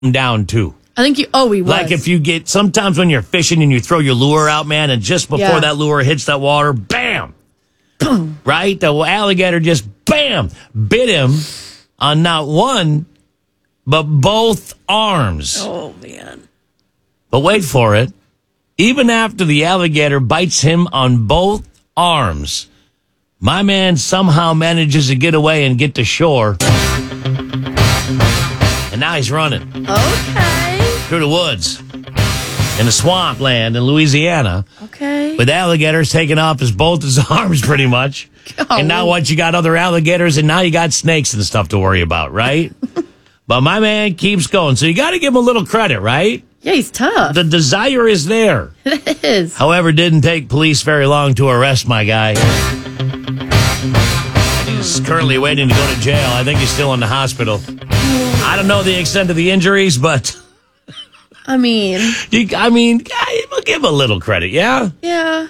down too. I think he was. Like if you get, sometimes when you're fishing and you throw your lure out, man, and just before that lure hits that water, bam! Right? The alligator just, bam! Bit him on not one, but both arms. Oh, man. But wait for it. Even after the alligator bites him on both arms, my man somehow manages to get away and get to shore. And now he's running. Okay. Through the woods. In the swampland in Louisiana. Okay. With alligators taking off both his arms pretty much. And now what, you got other alligators and now you got snakes and stuff to worry about, right? But my man keeps going. So you got to give him a little credit, right? Yeah, he's tough. The desire is there. It is. However, it didn't take police very long to arrest my guy. He's currently waiting to go to jail. I think he's still in the hospital. I don't know the extent of the injuries, but... I mean... we'll give him a little credit, yeah? Yeah.